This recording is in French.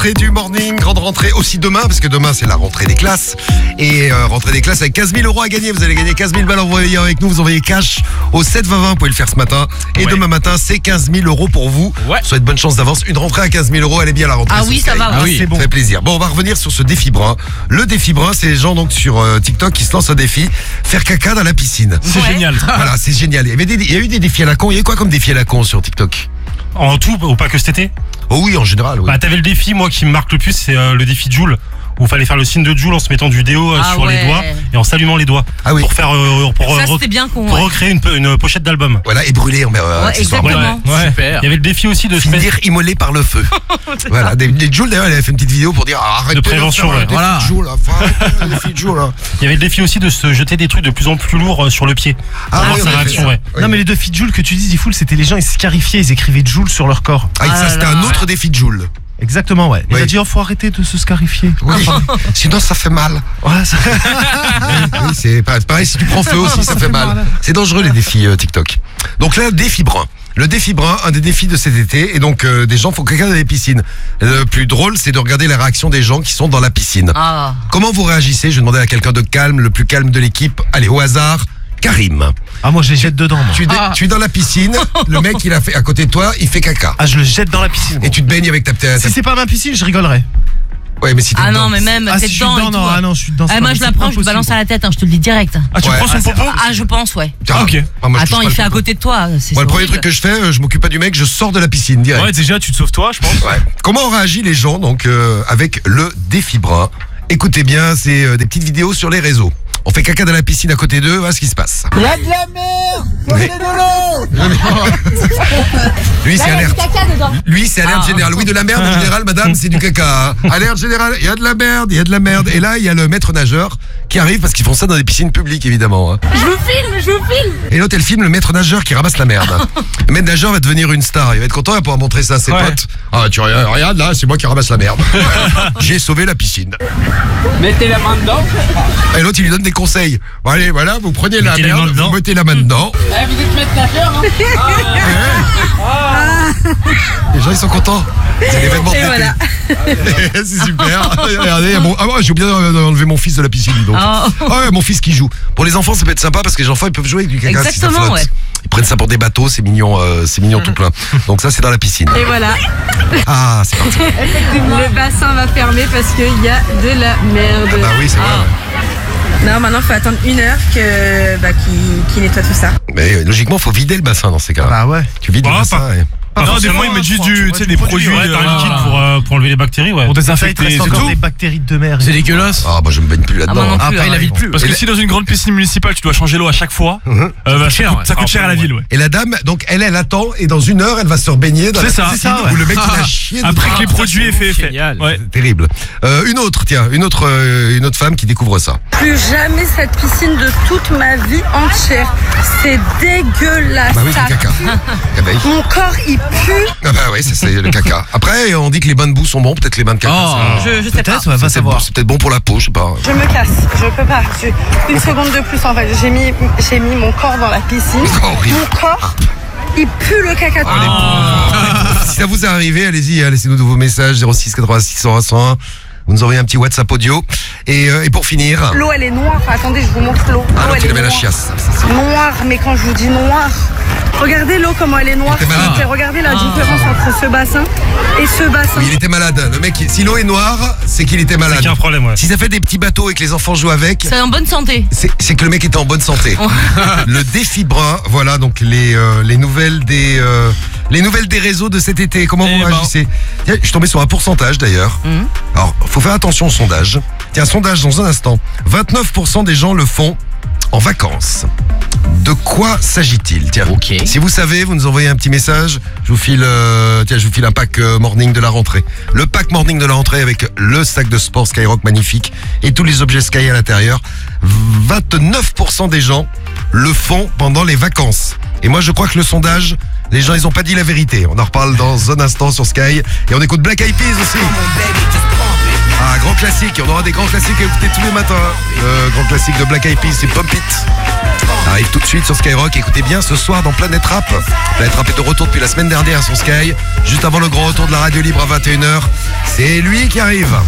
rentrée du morning, grande rentrée aussi demain, parce que demain c'est la rentrée des classes. Et rentrée des classes avec 15 000 euros à gagner. Vous allez gagner 15 000 balles envoyées avec nous. Vous envoyez cash au 72020. Vous pouvez le faire ce matin. Et demain matin, c'est 15 000 euros pour vous. Ouais. Souhaite bonne chance d'avance. Une rentrée à 15 000 euros, elle est bien la rentrée. Ah oui, ça va. Oui, c'est bon. Ça fait plaisir. Bon, on va revenir sur ce défi brun. Le défi brun, c'est les gens donc sur TikTok qui se lancent un défi, faire caca dans la piscine. C'est génial. Voilà, c'est génial. Il y a eu des défis à la con. Il y a quoi comme défi à la con sur TikTok? En tout, ou pas que cet été? Oh oui, en général, oui. Bah, t'avais le défi, moi, qui me marque le plus, c'est le défi Joule. Où il fallait faire le signe de Joule en se mettant du déo sur les doigts et en s'allumant les doigts. Ah oui. Pour faire pour recréer une pochette d'album. Voilà, et brûler en exactement. Ouais. Super. Il y avait le défi aussi de finir immolé par le feu. Voilà, des Joule d'ailleurs, elle avait fait une petite vidéo pour dire arrête de prévention. Voilà. Joule, il y avait le défi aussi de se jeter des trucs de plus en plus lourds sur le pied. Non mais les défis de Joule que tu dis, Diffoul, c'était les gens ils se scarifiaient, ils écrivaient Joule sur leur corps. Ah, ça c'était un autre défi de Joule. Exactement, ouais. Il a dit, faut arrêter de se scarifier. Oui. Sinon, ça fait mal. Ouais, ça... oui, c'est pareil, si tu prends feu aussi, ça fait mal. C'est dangereux, les défis TikTok. Donc là, le défi brun. Le défi brun, un des défis de cet été. Et donc, des gens font caca dans les piscines. Le plus drôle, c'est de regarder la réaction des gens qui sont dans la piscine. Ah. Comment vous réagissez? Je vais demander à quelqu'un de calme, le plus calme de l'équipe. Allez, au hasard. Karim. Ah, moi je les jette dedans. Moi. Tu es dans la piscine, le mec il a fait à côté de toi, il fait caca. Ah, je le jette dans la piscine. Et tu te baignes avec ta petite. Si c'est pas ma piscine, je rigolerais. Ouais, mais si t'es dedans. Non, mais même t'es si dedans. Non, je suis dedans. Moi je la prends, je te balance à la tête, je te le dis direct. Ah, tu prends son popo? Ah, je pense, ouais. Ah, ok. Attends, il fait à côté de toi. Moi, le premier truc que je fais, je m'occupe pas du mec, je sors de la piscine direct. Ouais, déjà, tu te sauves toi, je pense. Ouais. Comment ont réagi les gens donc avec le défi brun? Écoutez bien, c'est des petites vidéos sur les réseaux. On fait caca dans la piscine à côté d'eux, voilà ce qui se passe. Il y a de la merde, sortez de l'eau. Lui c'est alerte. Lui c'est alerte générale. Oui, de la merde en général, madame, c'est du caca. Alerte générale, il y a de la merde, il y a de la merde. Et là, il y a le maître nageur qui arrive parce qu'ils font ça dans des piscines publiques évidemment. Je vous filme. Et l'autre elle filme le maître nageur qui ramasse la merde. Le maître nageur va devenir une star, il va être content, il va pouvoir montrer ça à ses potes. Ah, tu regarde là, c'est moi qui ramasse la merde. J'ai sauvé la piscine. Mettez la main dedans. Et l'autre il lui donne des conseils. Bon, allez, voilà, vous prenez la merde, vous mettez la main dedans. Vous êtes maître nageur, Les gens ils sont contents. C'est l'événement de l'été. Voilà. C'est super. Regardez, j'ai oublié d'enlever mon fils de la piscine, dis donc. Ah ouais, mon fils qui joue. Pour les enfants, ça peut être sympa parce que les enfants ils peuvent jouer avec du caca. Exactement, si ça flotte. ouais. Ils prennent ça pour des bateaux, c'est mignon tout plein. Donc ça c'est dans la piscine. Et voilà. Ah, c'est parti. Le bassin va fermer parce qu'il y a de la merde. Ah bah oui, c'est vrai. Non, maintenant il faut attendre 1 heure qu'il nettoie tout ça. Mais logiquement, faut vider le bassin dans ces cas-là. Bah ouais. Tu vides le bassin. Non, des fois ils mettent juste des produits, un liquide pour enlever les bactéries, Pour désinfecter, c'est encore des bactéries de mer. C'est dégueulasse. Ah bah je me baigne plus là-dedans. Après il la vide plus. Parce que si dans une grande piscine municipale tu dois changer l'eau à chaque fois, ça coûte cher à la ville. Et la dame, donc elle attend et dans 1 heure elle va se rebaigner dans la piscine où le mec il a chié. Après que les produits aient fait effet. C'est terrible. Une autre femme qui découvre ça. Plus jamais cette piscine de toute ma vie entière. C'est dégueulasse. Bah oui, c'est caca. Mon corps il pue. Ah bah oui, c'est le caca. Après, on dit que les bains de boue sont bons, peut-être les bains de caca. Je sais pas. Va savoir. C'est peut-être bon pour la peau, je sais pas. Je me casse, je peux pas. Une seconde de plus en fait. J'ai mis mon corps dans la piscine. Mon corps, il pue le caca. Si ça vous est arrivé, allez-y, laissez-nous de vos messages 06 86 101 101. Vous nous envoyez un petit WhatsApp audio. Et pour finir... L'eau, elle est noire. Attendez, je vous montre l'eau. Ah non, tu la chiasse. Noire, mais quand je vous dis noire... Regardez l'eau, comment elle est noire. Regardez la différence entre ce bassin et ce bassin. Oui, il était malade. Le mec, si l'eau est noire, c'est qu'il était malade. C'est qu'il y a un problème, ouais. Si ça fait des petits bateaux et que les enfants jouent avec... C'est en bonne santé. C'est que le mec était en bonne santé. Le défi brun, voilà, donc les nouvelles des réseaux de cet été. Comment vous réagissez? Tiens, je suis tombé sur un pourcentage d'ailleurs. Alors, faut faire attention au sondage. Tiens, sondage dans un instant. 29% des gens le font en vacances. De quoi s'agit-il? Tiens, si vous savez, vous nous envoyez un petit message. Je vous file un pack morning de la rentrée. Le pack morning de la rentrée avec le sac de sport Skyrock magnifique et tous les objets Sky à l'intérieur. 29% des gens le font pendant les vacances. Et moi, je crois que le sondage, les gens, ils ont pas dit la vérité. On en reparle dans un instant sur Sky et on écoute Black Eyed Peas aussi. Ah, grand classique, on aura des grands classiques à écouter tous les matins. Le grand classique de Black Eyed Peas, c'est Pump It. Ça arrive tout de suite sur Skyrock. Écoutez bien ce soir dans Planète Rap. Planète Rap est de retour depuis la semaine dernière sur Sky. Juste avant le grand retour de la radio libre à 21h. C'est lui qui arrive.